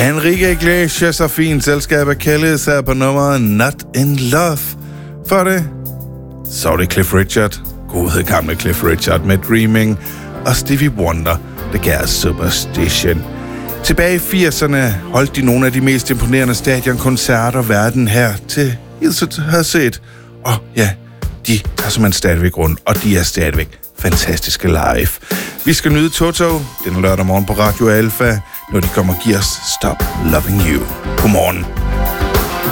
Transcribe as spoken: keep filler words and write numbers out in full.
Enrique Iglesias og fint selskab af kaldet sig på nummeret Not in Love. For det, så var det Cliff Richard, gode gamle Cliff Richard med Dreaming, og Stevie Wonder, The Gas Superstition. Tilbage i firserne holdt de nogle af de mest imponerende stadionkoncerter verden her til Hilset har set. Og ja, de er simpelthen stadigvæk rundt, og de er stadigvæk fantastiske live. Vi skal nyde Toto den lørdag morgen på Radio Alpha, når de kommer og giver os Stop Loving You. Godmorgen.